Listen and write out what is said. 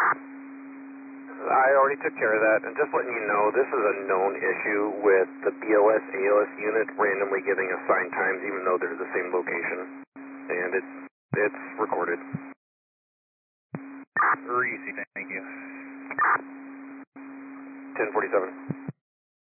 I already took care of that, and just letting you know, this is a known issue with the BOS AOS unit randomly giving assigned times even though they're the same location, and it's recorded. Easy, thank you. 1047.